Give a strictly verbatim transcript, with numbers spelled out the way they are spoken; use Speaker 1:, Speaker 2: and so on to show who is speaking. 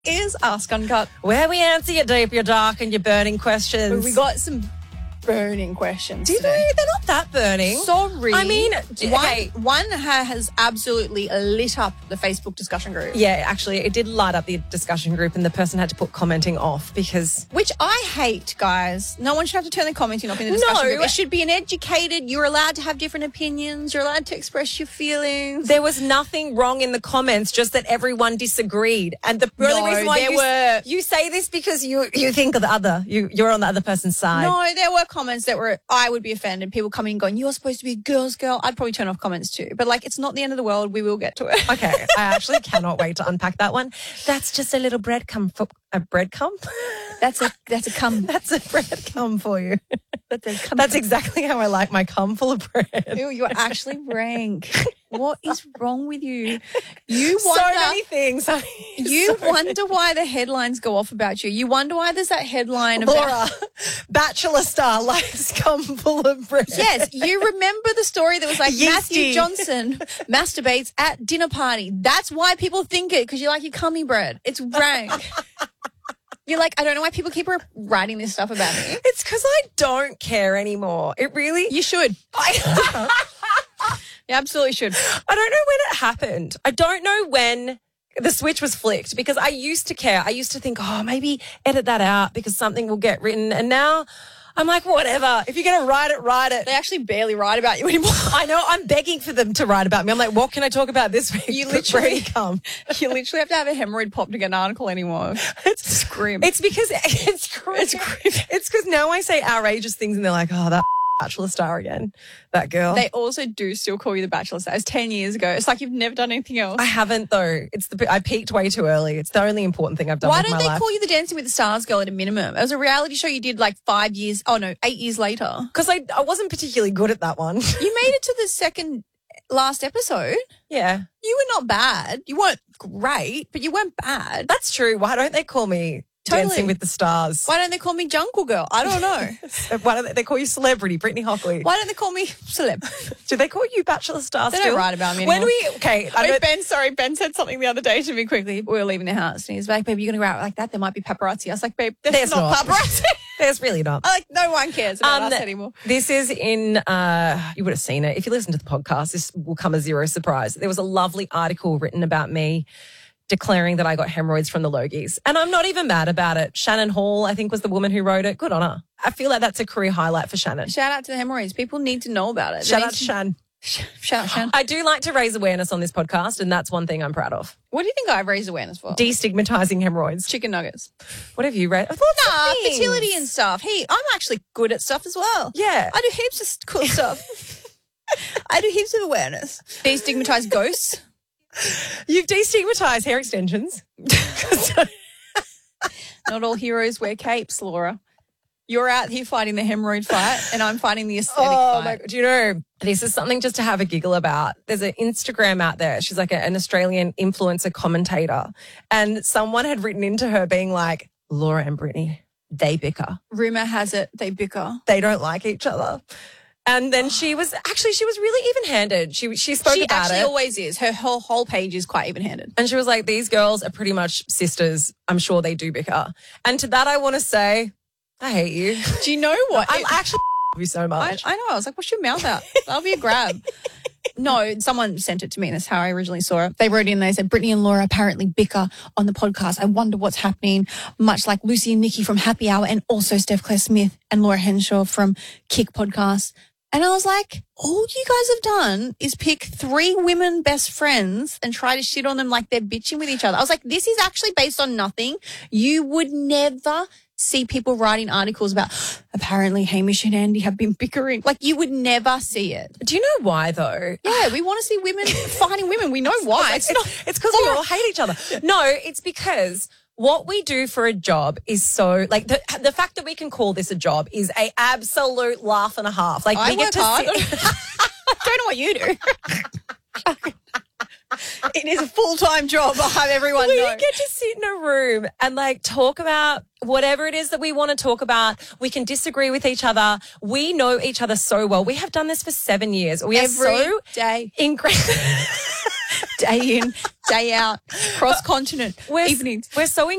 Speaker 1: is Ask Uncut,
Speaker 2: where we answer your deep, your dark, and your burning questions.
Speaker 1: we got some burning questions
Speaker 2: Did
Speaker 1: today.
Speaker 2: we? They're not that burning.
Speaker 1: Sorry.
Speaker 2: I mean,
Speaker 1: one,
Speaker 2: hey.
Speaker 1: one ha- has absolutely lit up the Facebook discussion group.
Speaker 2: Yeah, actually, it did light up the discussion group, and the person had to put commenting off because...
Speaker 1: Which I hate, guys. No one should have to turn their commenting off in the discussion
Speaker 2: No.
Speaker 1: group. It should be an educated, you're allowed to have different opinions, you're allowed to express your feelings.
Speaker 2: There was nothing wrong in the comments, just that everyone disagreed. And the only
Speaker 1: No,
Speaker 2: reason why
Speaker 1: there
Speaker 2: you,
Speaker 1: were-
Speaker 2: you say this because you you think of the other. You, you're on the other person's side.
Speaker 1: No, there were comments that were, I would be offended. People coming and going, you're supposed to be a girl's girl. I'd probably turn off comments too. But like, it's not the end of the world. We will get to it.
Speaker 2: Okay, I actually cannot wait to unpack that one. That's just a little breadcrumb for a breadcrumb.
Speaker 1: That's a, that's a cum.
Speaker 2: That's a breadcrumb for you.
Speaker 1: That's a cum.
Speaker 2: That's exactly how I like my cum, full of bread.
Speaker 1: Ew, you're actually rank. What is wrong with you? You
Speaker 2: So
Speaker 1: wonder,
Speaker 2: many things. honey.
Speaker 1: you
Speaker 2: So
Speaker 1: wonder why the headlines go off about you. You wonder why there's that headline about...
Speaker 2: Laura, bachelor star likes cum full of bread.
Speaker 1: Yes, you remember the story that was like Matthew
Speaker 2: Yeasty.
Speaker 1: Johnson masturbates at dinner party. That's why people think it, because you like your cummy bread. It's rank. You're like, I don't know why people keep writing this stuff about me.
Speaker 2: It's because I don't care anymore. It really...
Speaker 1: You should.
Speaker 2: I,
Speaker 1: You absolutely should.
Speaker 2: I don't know when it happened. I don't know when the switch was flicked because I used to care. I used to think, oh, maybe edit that out because something will get written. And now I'm like, whatever. If you're going to write it, write it.
Speaker 1: They actually barely write about you anymore.
Speaker 2: I know. I'm begging for them to write about me. I'm like, what can I talk about this week?
Speaker 1: You
Speaker 2: Put
Speaker 1: literally-
Speaker 2: Brady cum.
Speaker 1: You literally have to have a hemorrhoid pop to get an article anymore. It's grim.
Speaker 2: It's because it's grim.
Speaker 1: It's grim.
Speaker 2: It's because now I say outrageous things and they're like, oh, that bachelor star again. That girl.
Speaker 1: They also do still call you the Bachelor Star. It's ten years ago. It's like you've never done anything else.
Speaker 2: I haven't though. It's the I peaked way too early. It's the only important thing I've done
Speaker 1: Why
Speaker 2: with
Speaker 1: don't
Speaker 2: my
Speaker 1: they
Speaker 2: life.
Speaker 1: call you the Dancing with the Stars girl at a minimum? It was a reality show you did like five years, oh no, eight years later.
Speaker 2: Because I, I wasn't particularly good at that one.
Speaker 1: You made it to the second last episode.
Speaker 2: Yeah.
Speaker 1: You were not bad. You weren't great, but you weren't bad.
Speaker 2: That's true. Why don't they call me
Speaker 1: Totally.
Speaker 2: Dancing with the Stars?
Speaker 1: Why don't they call me Jungle Girl? I don't know.
Speaker 2: Why don't they, they call you Celebrity, Brittany Hockley?
Speaker 1: Why don't they call me Celeb?
Speaker 2: Do they call you Bachelor Star
Speaker 1: They
Speaker 2: still?
Speaker 1: don't write about me
Speaker 2: When
Speaker 1: anymore.
Speaker 2: we, okay. I
Speaker 1: Wait,
Speaker 2: know,
Speaker 1: Ben, sorry, Ben said something the other day to me quickly. We were leaving the house and he's like, babe, you're going to go out like that? There might be paparazzi. I was like, babe, there's,
Speaker 2: There's
Speaker 1: not,
Speaker 2: not.
Speaker 1: paparazzi.
Speaker 2: there's really not.
Speaker 1: I'm like, no one cares about
Speaker 2: Um,
Speaker 1: us anymore.
Speaker 2: This is in, uh, you would have seen it. If you listen to the podcast, this will come as zero surprise. There was a lovely article written about me declaring that I got hemorrhoids from the Logies. And I'm not even mad about it. Shannon Hall, I think, was the woman who wrote it. Good on her. I feel like that's a career highlight for Shannon.
Speaker 1: Shout out to the hemorrhoids. People need to know about it. They
Speaker 2: Shout
Speaker 1: need
Speaker 2: out to
Speaker 1: to-
Speaker 2: Shan.
Speaker 1: Shout out, Shan.
Speaker 2: I do like to raise awareness on this podcast, and that's one thing I'm proud of.
Speaker 1: What do you think I've raised awareness for?
Speaker 2: Destigmatizing hemorrhoids.
Speaker 1: Chicken nuggets.
Speaker 2: What have you read? Lots
Speaker 1: Nah,
Speaker 2: of things.
Speaker 1: fertility and stuff. Hey, I'm actually good at stuff as well.
Speaker 2: Yeah.
Speaker 1: I do heaps of cool stuff. I do heaps of awareness. Destigmatize ghosts.
Speaker 2: You've destigmatized hair extensions.
Speaker 1: Not all heroes wear capes, Laura. You're out here fighting the hemorrhoid fight, and I'm fighting the aesthetic
Speaker 2: Oh,
Speaker 1: fight.
Speaker 2: my God. Do you know, this is something just to have a giggle about. There's an Instagram out there. She's like a, an Australian influencer commentator. And someone had written into her being like, Laura and Brittany, they bicker.
Speaker 1: Rumor has it they bicker.
Speaker 2: They don't like each other. And then she was, actually, she was really even-handed. She she spoke
Speaker 1: She
Speaker 2: about
Speaker 1: actually
Speaker 2: it.
Speaker 1: always is. Her whole whole page is quite even-handed.
Speaker 2: And she was like, these girls are pretty much sisters. I'm sure they do bicker. And to that, I want to say, I hate you.
Speaker 1: Do you know what?
Speaker 2: I
Speaker 1: It-
Speaker 2: actually you so
Speaker 1: I,
Speaker 2: much.
Speaker 1: I know. I was like, wash your mouth out. That'll be a grab. No, someone sent it to me, and that's how I originally saw it. They wrote in, they said, Brittany and Laura apparently bicker on the podcast. I wonder what's happening, much like Lucy and Nikki from Happy Hour and also Steph Claire Smith and Laura Henshaw from Kick Podcast. And I was like, all you guys have done is pick three women best friends and try to shit on them like they're bitching with each other. I was like, this is actually based on nothing. You would never see people writing articles about apparently Hamish and Andy have been bickering. Like, you would never see it.
Speaker 2: Do you know why, though?
Speaker 1: Yeah, we want to see women fighting women. We know why. It's not.
Speaker 2: It's because we all hate each other. No, it's because what we do for a job is so, like, the the fact that we can call this a job is a absolute laugh and a half. Like,
Speaker 1: I
Speaker 2: we get
Speaker 1: work
Speaker 2: to
Speaker 1: hard.
Speaker 2: sit-
Speaker 1: I don't know what you do. It is a full-time job. I'll have everyone
Speaker 2: we
Speaker 1: know.
Speaker 2: get to sit in a room and, like, talk about whatever it is that we want to talk about. We can disagree with each other. We know each other so well. We have done this for seven years. We are
Speaker 1: Every
Speaker 2: so
Speaker 1: day.
Speaker 2: ingrained.
Speaker 1: day in, day out, cross continent,
Speaker 2: We're,
Speaker 1: evenings.
Speaker 2: we're so